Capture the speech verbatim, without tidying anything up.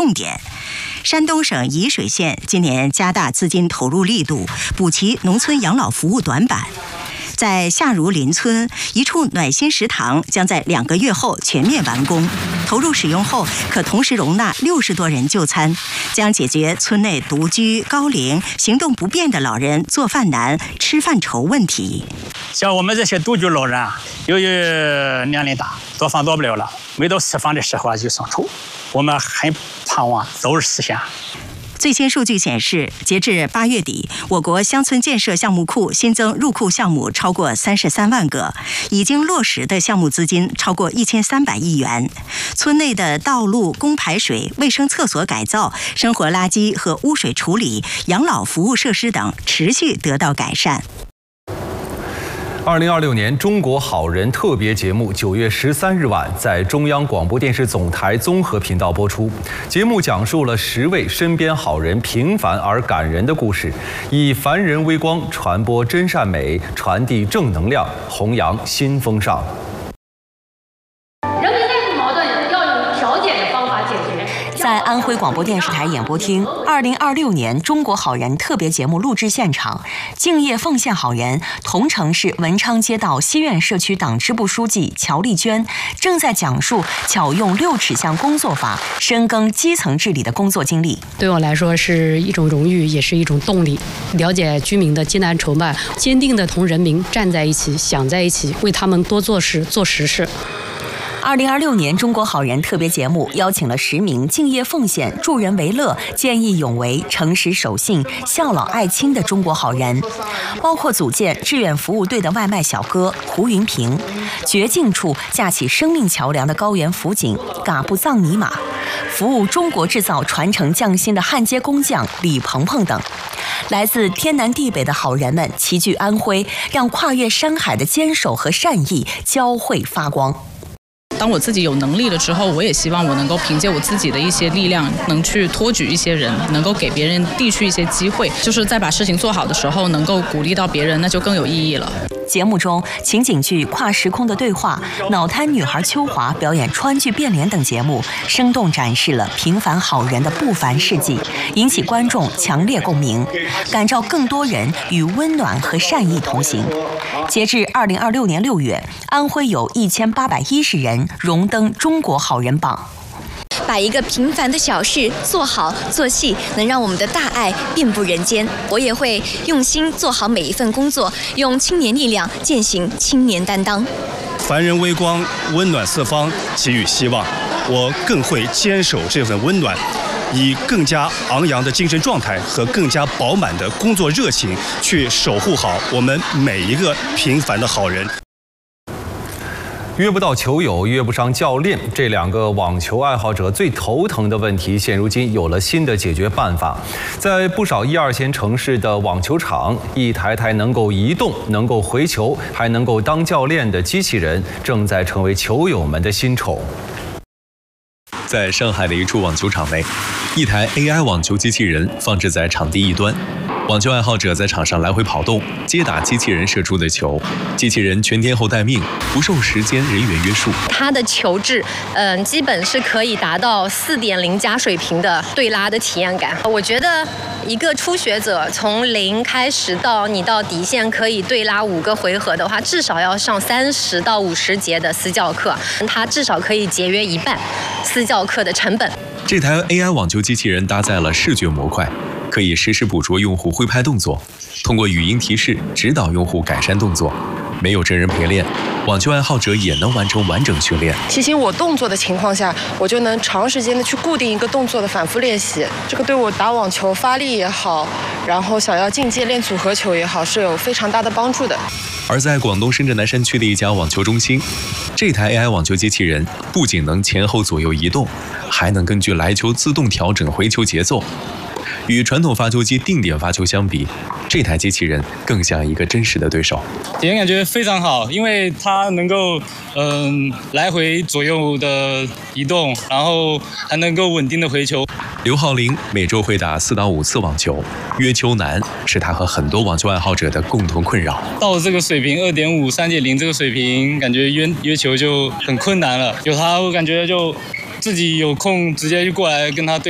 重点。山东省沂水县今年加大资金投入力度，补齐农村养老服务短板。在夏如林村，一处暖心食堂将在两个月后全面完工。投入使用后，可同时容纳六十多人就餐，将解决村内独居、高龄、行动不便的老人做饭难、吃饭愁问题。 像我们这些独居老人啊，由于年龄大，做饭做不了了，每到吃饭的时候啊就生愁。我们很盼望早日实现。 最新数据显示，截至八月底，我国乡村建设项目库新增入库项目超过三十三万个，已经落实的项目资金超过一千三百亿元。村内的道路、供排水、卫生厕所改造、生活垃圾和污水处理、养老服务设施等持续得到改善。 二零二六年中国好人特别节目九月十三日晚在中央广播电视总台综合频道播出。节目讲述了十位身边好人平凡而感人的故事，以凡人微光传播真善美，传递正能量，弘扬新风尚。 在安徽广播电视台演播厅，二零二六年中国好人特别节目录制现场，敬业奉献好人桐城市文昌街道西苑社区党支部书记乔丽娟正在讲述巧用六尺巷工作法深耕基层治理的工作经历。 对我来说是一种荣誉，也是一种动力。了解居民的艰难愁难，坚定地同人民站在一起，想在一起，为他们多做事，做实事。 二零二六年中国好人特别节目邀请了十名敬业奉献、助人为乐、见义勇为、诚实守信、孝老爱亲的中国好人，包括组建志愿服务队的外卖小哥胡云平，绝境处架起生命桥梁的高原辅警嘎布藏尼玛，服务中国制造传承匠心的焊接工匠李鹏鹏等。来自天南地北的好人们齐聚安徽，让跨越山海的坚守和善意交汇发光。 当我自己有能力了之后，我也希望我能够凭借我自己的一些力量，能去托举一些人，能够给别人递去一些机会，就是在把事情做好的时候，能够鼓励到别人，那就更有意义了。 节目中，情景剧《跨时空的对话》、脑瘫女孩秋华表演川剧变脸等节目，生动展示了平凡好人的不凡事迹，引起观众强烈共鸣，感召更多人与温暖和善意同行。截至二零二六年六月，安徽有一千八百一十人荣登中国好人榜。 把一个平凡的小事做好做细，能让我们的大爱遍布人间。我也会用心做好每一份工作，用青年力量践行青年担当。 凡人微光，温暖四方，给予希望。我更会坚守这份温暖，以更加昂扬的精神状态和更加饱满的工作热情，去守护好我们每一个平凡的好人。 约不到球友，约不上教练，这两个网球爱好者最头疼的问题，现如今有了新的解决办法。在不少一二线城市的网球场，一台台能够移动、能够回球，还能够当教练的机器人，正在成为球友们的新宠。 在上海的一处网球场内，一台 A I 网球机器人放置在场地一端。网球爱好者在场上来回跑动，接打机器人射出的球。机器人全天候待命，不受时间、人员约束。 它的球质，嗯、呃，基本是可以达到四点零加水平的对拉的体验感。我觉得一个初学者从零开始到你到底线可以对拉五个回合的话，至少要上三十到五十节的私教课，它至少可以节约一半私教课的成本。 这台 A I 网球机器人搭载了视觉模块，可以实时捕捉用户挥拍动作，通过语音提示指导用户改善动作。没有真人陪练，网球爱好者也能完成完整训练。 提醒我动作的情况下，我就能长时间的去固定一个动作的反复练习。这个对我打网球发力也好，然后想要进阶练组合球也好，是有非常大的帮助的。 而在广东深圳南山区的一家网球中心，这台 A I 网球机器人不仅能前后左右移动，还能根据来球自动调整回球节奏。与传统发球机定点发球相比，这台机器人更像一个真实的对手。 体验感觉非常好，因为它能够嗯、呃、来回左右的移动，然后还能够稳定的回球。 刘浩林每周会打四到五次网球，约球难是他和很多网球爱好者的共同困扰。 到这个水平二点五、三点零这个水平，感觉约约球就很困难了。有他，我感觉就自己有空直接就过来跟他对。